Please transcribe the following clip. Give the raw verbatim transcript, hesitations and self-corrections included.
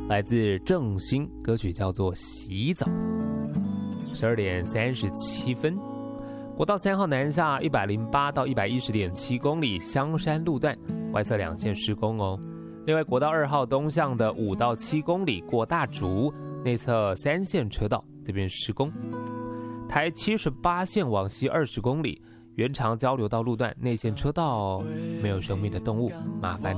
来自郑兴，歌曲叫做《洗澡》。十二点三十七分，国道三号南下一百零八到一百一十点七公里，香山路段外侧两线施工哦。另外，国道二号东向的五到七公里过大竹，内侧三线车道这边施工。台七十八线往西二十公里，原长交流道路段内线车道没有生命的动物，麻烦